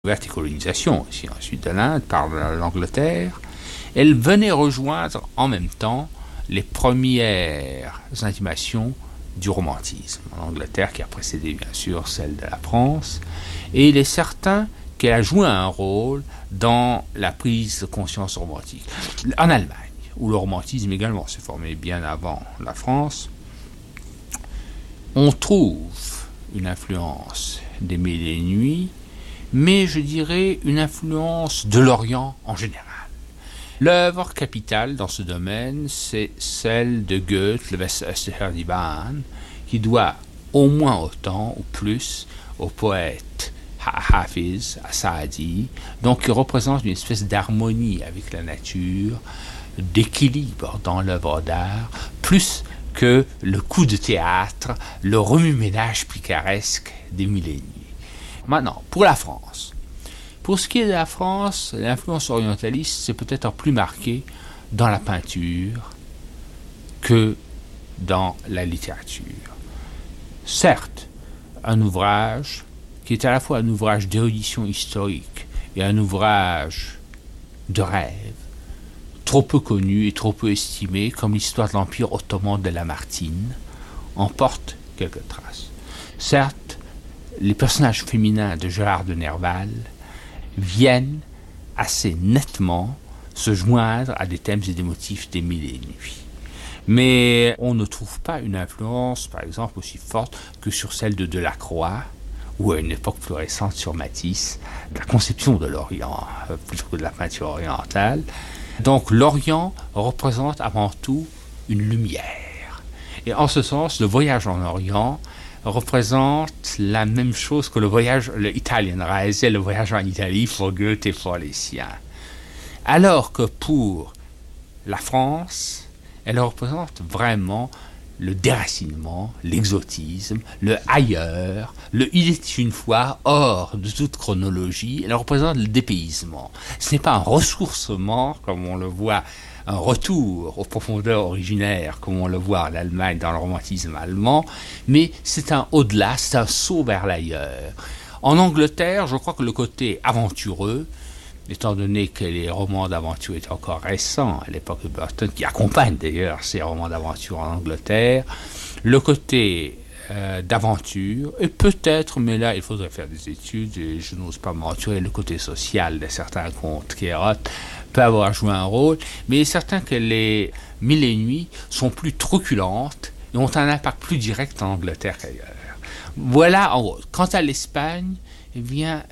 découverte et colonisation aussi ensuite de l'Inde par l'Angleterre, elle venait rejoindre en même temps les premières intimations du romantisme en Angleterre, qui a précédé bien sûr celle de la France, et il est certain qu'elle a joué un rôle dans la prise de conscience romantique. En Allemagne, où le romantisme également s'est formé bien avant la France, on trouve une influence des Mille et une nuits, mais je dirais une influence de l'Orient en général. L'œuvre capitale dans ce domaine, c'est celle de Goethe, le Westerdivaan, qui doit au moins autant ou plus au poète Hafiz, à Saadi, donc qui représente une espèce d'harmonie avec la nature, d'équilibre dans l'œuvre d'art, plus que le coup de théâtre, le remue-ménage picaresque des Mille et une nuits. Maintenant, pour la France. Pour ce qui est de la France, l'influence orientaliste, c'est peut-être plus marqué dans la peinture que dans la littérature. Certes, un ouvrage qui est à la fois un ouvrage d'érudition historique et un ouvrage de rêve, trop peu connu et trop peu estimé, comme l'histoire de l'Empire ottoman de Lamartine, en porte quelques traces. Certes, les personnages féminins de Gérard de Nerval viennent assez nettement se joindre à des thèmes et des motifs des Mille et une nuits. Mais on ne trouve pas une influence, par exemple, aussi forte que sur celle de Delacroix, ou à une époque plus récente sur Matisse, la conception de l'Orient, plutôt que de la peinture orientale. Donc l'Orient représente avant tout une lumière. Et en ce sens, le voyage en Orient représente la même chose que le Italienreise, le voyage en Italie pour Goethe et pour les siens. Alors que pour la France, elle représente vraiment le déracinement, l'exotisme, le ailleurs, le il était une fois hors de toute chronologie. Elle représente le dépaysement. Ce n'est pas un ressourcement, comme on le voit, un retour aux profondeurs originaires, comme on le voit en Allemagne dans le romantisme allemand, mais c'est un au-delà, c'est un saut vers l'ailleurs. En Angleterre, je crois que le côté aventureux, étant donné que les romans d'aventure étaient encore récents à l'époque de Burton, qui accompagne d'ailleurs ces romans d'aventure en Angleterre, le côté d'aventure, et peut-être, mais là il faudrait faire des études, et je n'ose pas m'aventurer, le côté social de certains contes qu'Hérodote peut avoir joué un rôle, mais il est certain que les Mille et une nuits sont plus truculentes et ont un impact plus direct en Angleterre qu'ailleurs. Voilà en gros. Quant à l'Espagne, eh bien,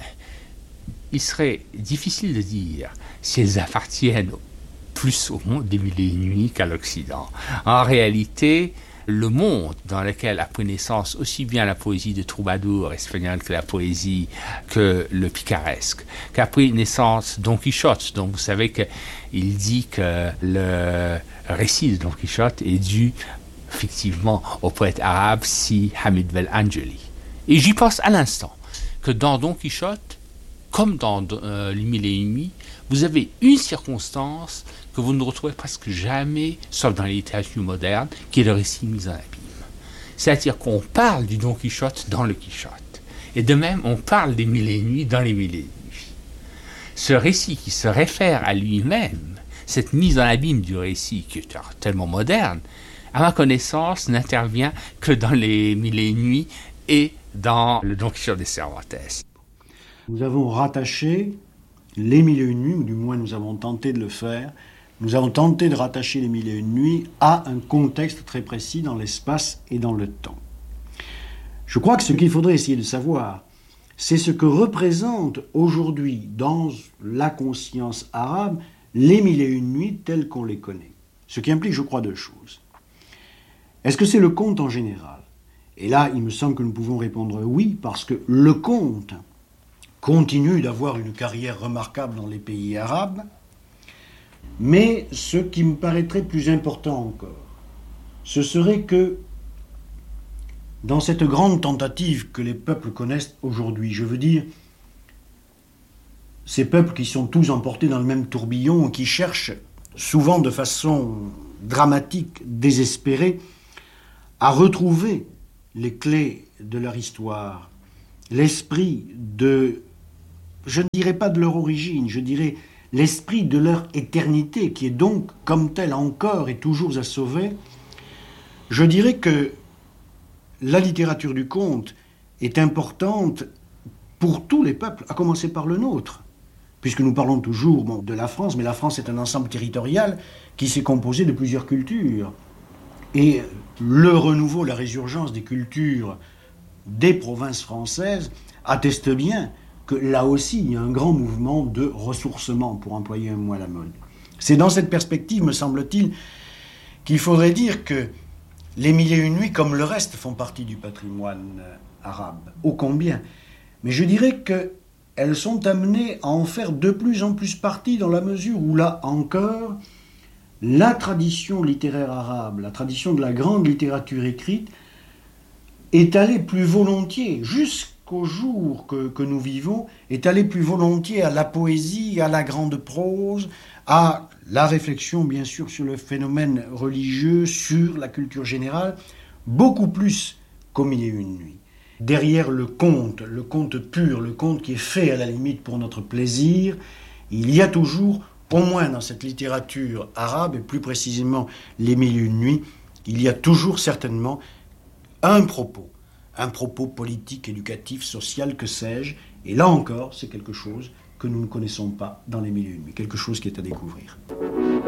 il serait difficile de dire si elles appartiennent plus au monde des Mille et une nuits qu'à l'Occident. En réalité, le monde dans lequel a pris naissance aussi bien la poésie de troubadour espagnole que la poésie que le picaresque, qu'a pris naissance Don Quichotte. Donc vous savez qu'il dit que le récit de Don Quichotte est dû effectivement au poète arabe Si Hamid Vel Angeli. Et j'y pense à l'instant que dans Don Quichotte, comme dans les Mille et une nuits, vous avez une circonstance que vous ne retrouvez presque jamais, sauf dans les littératures modernes, qui est le récit mis en abîme. C'est-à-dire qu'on parle du Don Quichotte dans le Quichotte. Et de même, on parle des Mille et une nuits dans les Mille et une nuits. Ce récit qui se réfère à lui-même, cette mise en abîme du récit qui est tellement moderne, à ma connaissance, n'intervient que dans les Mille et une nuits et dans le Don Quichotte des Cervantes. Nous avons rattaché les Mille et une nuits, ou du moins nous avons tenté de le faire. Nous avons tenté de rattacher les Mille et une nuits à un contexte très précis dans l'espace et dans le temps. Je crois que ce qu'il faudrait essayer de savoir, c'est ce que représentent aujourd'hui dans la conscience arabe les Mille et une nuits telles qu'on les connaît. Ce qui implique, je crois, deux choses. Est-ce que c'est le conte en général ? Et là, il me semble que nous pouvons répondre oui, parce que le conte continue d'avoir une carrière remarquable dans les pays arabes, mais ce qui me paraîtrait plus important encore, ce serait que dans cette grande tentative que les peuples connaissent aujourd'hui, je veux dire, ces peuples qui sont tous emportés dans le même tourbillon, qui cherchent souvent de façon dramatique, désespérée, à retrouver les clés de leur histoire, l'esprit de je ne dirais pas de leur origine, je dirais l'esprit de leur éternité, qui est donc comme tel encore et toujours à sauver. Je dirais que la littérature du conte est importante pour tous les peuples, à commencer par le nôtre. Puisque nous parlons toujours de la France, mais la France est un ensemble territorial qui s'est composé de plusieurs cultures. Et le renouveau, la résurgence des cultures des provinces françaises atteste bien que là aussi, il y a un grand mouvement de ressourcement, pour employer un mot à la mode. C'est dans cette perspective, me semble-t-il, qu'il faudrait dire que les Mille et Une Nuits, comme le reste, font partie du patrimoine arabe, ô combien. Mais je dirais qu'elles sont amenées à en faire de plus en plus partie dans la mesure où, là encore, la tradition littéraire arabe, la tradition de la grande littérature écrite, est allée plus volontiers, jusqu'au jour que nous vivons, est allée plus volontiers à la poésie, à la grande prose, à la réflexion bien sûr sur le phénomène religieux, sur la culture générale, beaucoup plus qu'aux Mille et Une Nuits. Derrière le conte pur, le conte qui est fait à la limite pour notre plaisir, il y a toujours, au moins dans cette littérature arabe, et plus précisément les Mille et Une Nuits, il y a toujours certainement un propos politique, éducatif, social, que sais-je, et là encore, c'est quelque chose que nous ne connaissons pas dans les Mille et Une Nuits, quelque chose qui est à découvrir.